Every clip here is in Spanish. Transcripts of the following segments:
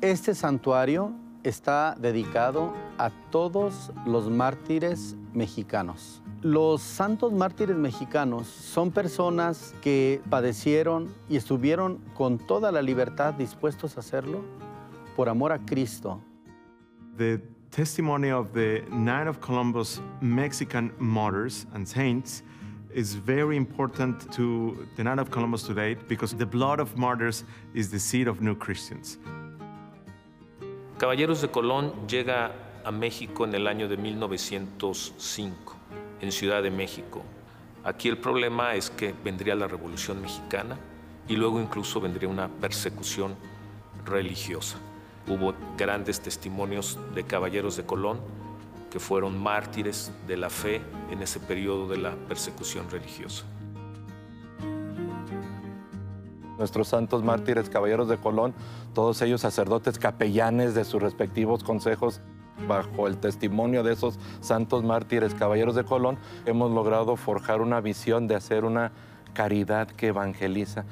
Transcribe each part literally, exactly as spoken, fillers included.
Este santuario está dedicado a todos los mártires mexicanos. Los santos mártires mexicanos son personas que padecieron y estuvieron con toda la libertad dispuestos a hacerlo por amor a Cristo. The testimony of the Nine of Columbus Mexican martyrs and saints is very important to the Nine of Columbus today because the blood of martyrs is the seed of new Christians. Caballeros de Colón llega a México en el año de mil novecientos cinco, en Ciudad de México. Aquí el problema es que vendría la Revolución Mexicana y luego incluso vendría una persecución religiosa. Hubo grandes testimonios de caballeros de Colón que fueron mártires de la fe en ese periodo de la persecución religiosa. Nuestros santos mártires, caballeros de Colón, todos ellos sacerdotes capellanes de sus respectivos consejos, bajo el testimonio de esos santos mártires, caballeros de Colón, hemos logrado forjar una visión de hacer una caridad que evangeliza.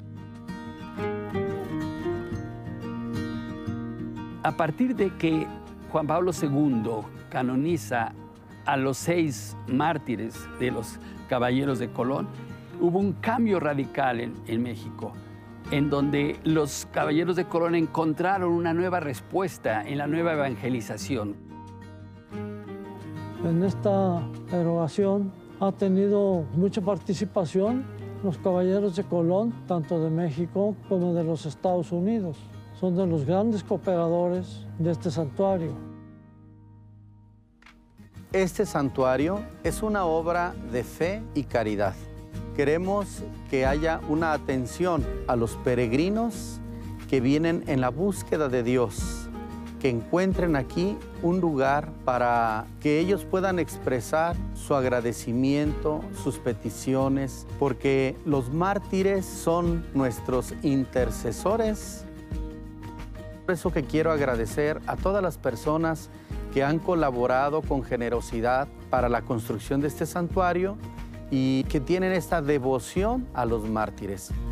A partir de que Juan Pablo segundo canoniza a los seis mártires de los caballeros de Colón, hubo un cambio radical en, en México, en donde los caballeros de Colón encontraron una nueva respuesta en la nueva evangelización. En esta erogación ha tenido mucha participación los caballeros de Colón, tanto de México como de los Estados Unidos. Son de los grandes cooperadores de este santuario. Este santuario es una obra de fe y caridad. Queremos que haya una atención a los peregrinos que vienen en la búsqueda de Dios, que encuentren aquí un lugar para que ellos puedan expresar su agradecimiento, sus peticiones, porque los mártires son nuestros intercesores. Por eso que quiero agradecer a todas las personas que han colaborado con generosidad para la construcción de este santuario y que tienen esta devoción a los mártires.